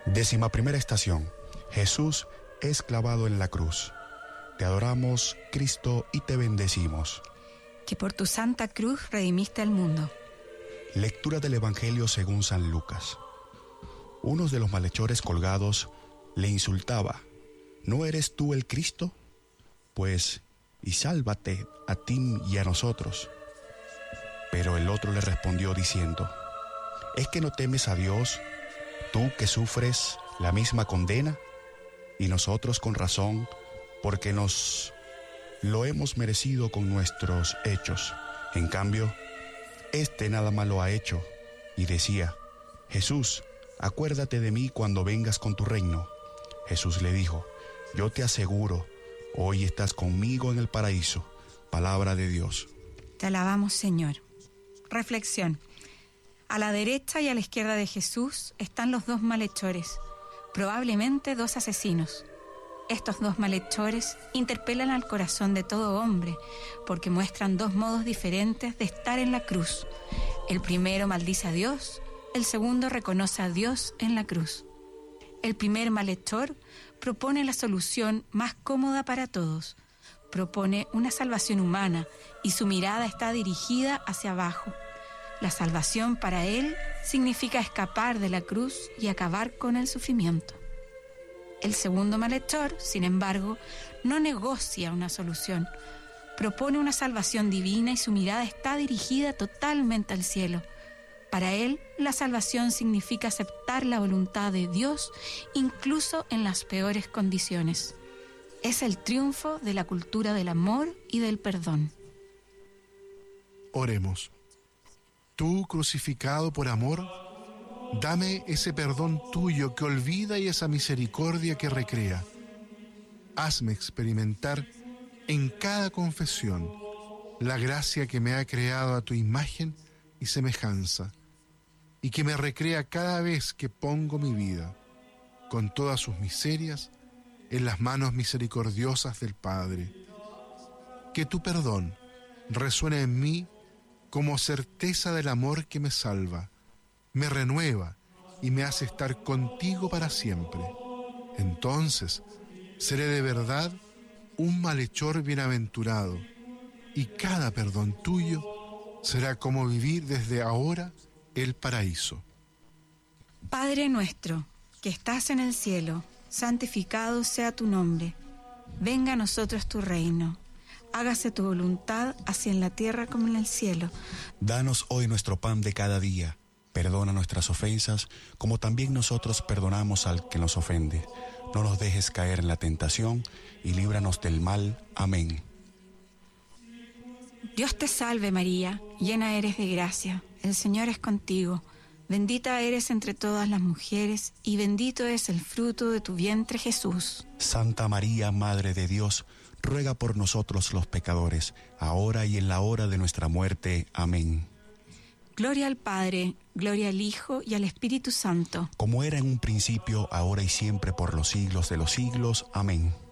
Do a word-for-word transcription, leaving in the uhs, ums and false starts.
Décima primera estación. Jesús es clavado en la cruz. Te adoramos, Cristo, y te bendecimos. Que por tu santa cruz redimiste al mundo. Lectura del Evangelio según San Lucas. Uno de los malhechores colgados le insultaba: ¿no eres tú el Cristo? Pues, y sálvate a ti y a nosotros. Pero el otro le respondió diciendo: ¿es que no temes a Dios, tú que sufres la misma condena? Y nosotros con razón, porque nos lo hemos merecido con nuestros hechos. En cambio, este nada malo ha hecho. Y decía: Jesús, acuérdate de mí cuando vengas con tu reino. Jesús le dijo: yo te aseguro, hoy estás conmigo en el paraíso. Palabra de Dios. Te alabamos, Señor. Reflexión. A la derecha y a la izquierda de Jesús están los dos malhechores, probablemente dos asesinos. Estos dos malhechores interpelan al corazón de todo hombre, porque muestran dos modos diferentes de estar en la cruz. El primero maldice a Dios, el segundo reconoce a Dios en la cruz. El primer malhechor propone la solución más cómoda para todos. Propone una salvación humana y su mirada está dirigida hacia abajo. La salvación para él significa escapar de la cruz y acabar con el sufrimiento. El segundo malhechor, sin embargo, no negocia una solución. Propone una salvación divina y su mirada está dirigida totalmente al cielo. Para él, la salvación significa aceptar la voluntad de Dios, incluso en las peores condiciones. Es el triunfo de la cultura del amor y del perdón. Oremos. Tú, crucificado por amor, dame ese perdón tuyo que olvida y esa misericordia que recrea. Hazme experimentar en cada confesión la gracia que me ha creado a tu imagen y semejanza, y que me recrea cada vez que pongo mi vida, con todas sus miserias, en las manos misericordiosas del Padre. Que tu perdón resuene en mí como certeza del amor que me salva, me renueva y me hace estar contigo para siempre. Entonces seré de verdad un malhechor bienaventurado, y cada perdón tuyo será como vivir desde ahora el paraíso. Padre nuestro, que estás en el cielo, santificado sea tu nombre. Venga a nosotros tu reino. Hágase tu voluntad, así en la tierra como en el cielo. Danos hoy nuestro pan de cada día. Perdona nuestras ofensas, como también nosotros perdonamos al que nos ofende. No nos dejes caer en la tentación, y líbranos del mal. Amén. Dios te salve María, llena eres de gracia. El Señor es contigo. Bendita eres entre todas las mujeres, y bendito es el fruto de tu vientre, Jesús. Santa María, Madre de Dios, ruega por nosotros los pecadores, ahora y en la hora de nuestra muerte. Amén. Gloria al Padre, gloria al Hijo y al Espíritu Santo. Como era en un principio, ahora y siempre, por los siglos de los siglos. Amén.